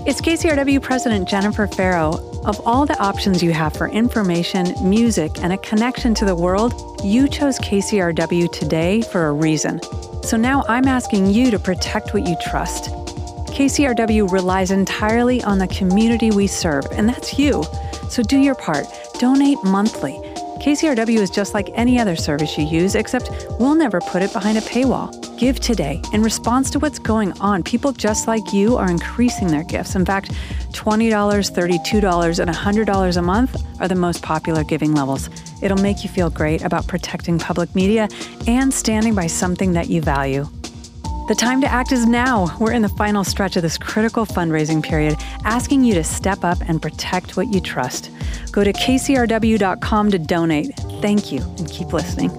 It's KCRW President Jennifer Farrow. Of all the options you have for information, music, and a connection to the world, you chose KCRW today for a reason. So now I'm asking you to protect what you trust. KCRW relies entirely on the community we serve, and that's you. So do your part. Donate monthly. KCRW is just like any other service you use, except we'll never put it behind a paywall. Give today. In response to what's going on, people just like you are increasing their gifts. In fact, $20, $32, and $100 a month are the most popular giving levels. It'll make you feel great about protecting public media and standing by something that you value. The time to act is now. We're in the final stretch of this critical fundraising period, asking you to step up and protect what you trust. Go to kcrw.com to donate. Thank you, and keep listening.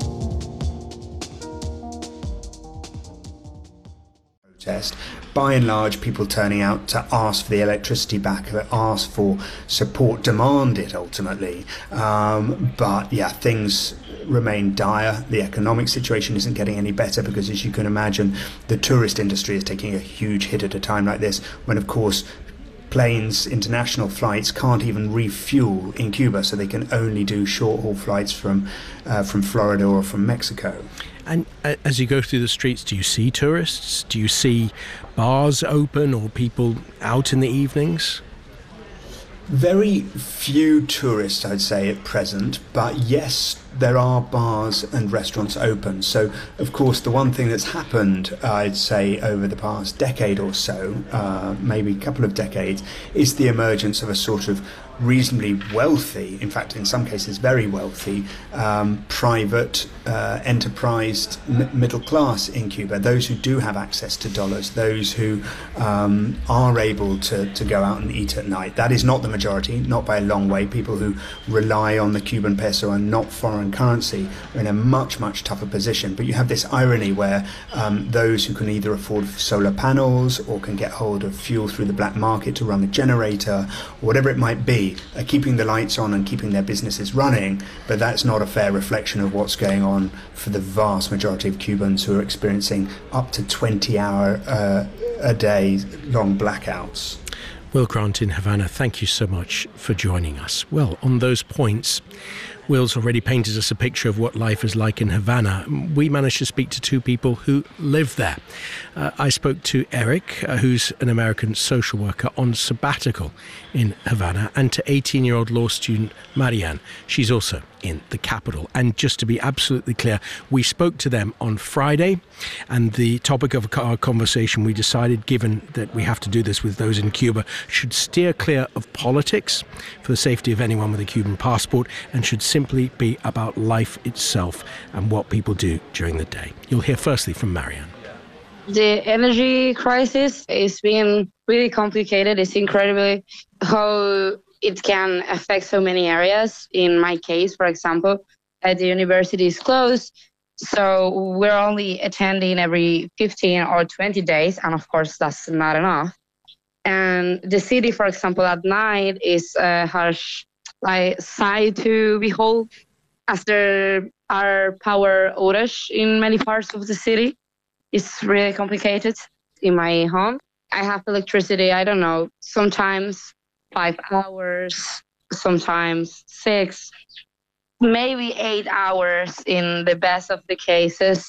Protest. By and large, people turning out to ask for the electricity back, ask for support, demand it ultimately. But yeah, things remain dire. The economic situation isn't getting any better because, as you can imagine, the tourist industry is taking a huge hit at a time like this, when of course planes, international flights, can't even refuel in Cuba, so they can only do short-haul flights from Florida or from Mexico. And as you go through the streets, do you see tourists? Do you see bars open or people out in the evenings? Very few tourists, I'd say, at present, but yes, there are bars and restaurants open. So, of course, the one thing that's happened, I'd say, over the past decade or so, maybe a couple of decades, is the emergence of a sort of reasonably wealthy, in fact, in some cases very wealthy, private, enterprised middle class in Cuba. Those who do have access to dollars, those who are able to go out and eat at night. That is not the majority, not by a long way. People who rely on the Cuban peso and not foreign currency are in a much, much tougher position. But you have this irony where those who can either afford solar panels or can get hold of fuel through the black market to run a generator, or whatever it might be, are keeping the lights on and keeping their businesses running. But that's not a fair reflection of what's going on for the vast majority of Cubans who are experiencing up to 20-hour a day long blackouts. Will Grant in Havana, thank you so much for joining us. Well, on those points, Will's already painted us a picture of what life is like in Havana. We managed to speak to two people who live there. I spoke to Eric, who's an American social worker on sabbatical in Havana, and to 18-year-old law student Marianne. She's also in the capital. And just to be absolutely clear, we spoke to them on Friday, and the topic of our conversation, we decided, given that we have to do this with those in Cuba, should steer clear of politics for the safety of anyone with a Cuban passport, and should simply be about life itself and what people do during the day. You'll hear firstly from Marianne. The energy crisis is being really complicated. It's incredible how it can affect so many areas. In my case, for example, the university is closed, so we're only attending every 15 or 20 days, and of course that's not enough. And the city, for example, at night is a harsh sight to behold, as there are power outage in many parts of the city. It's really complicated. In my home, I have electricity, I don't know, sometimes 5 hours, sometimes 6, maybe 8 hours in the best of the cases.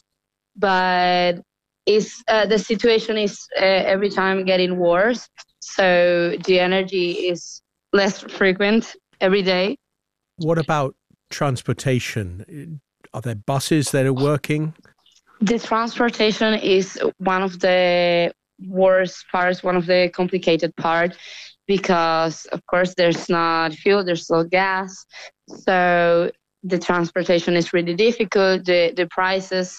But the situation is every time getting worse. So the energy is less frequent every day. What about transportation? Are there buses that are working? The transportation is one of the worst parts, one of the complicated parts, because of course there's not fuel, there's no gas. So the transportation is really difficult. The prices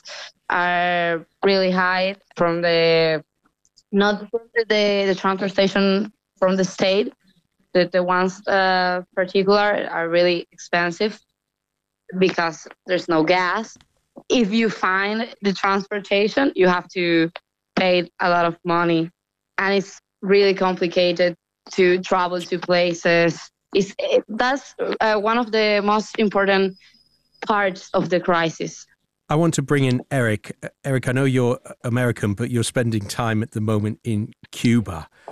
are really high from not the transportation from the state. The ones particular are really expensive because there's no gas. If you find the transportation, you have to pay a lot of money, and it's really complicated to travel to places. That's one of the most important parts of the crisis. I want to bring in Eric. Eric, I know you're American, but you're spending time at the moment in Cuba.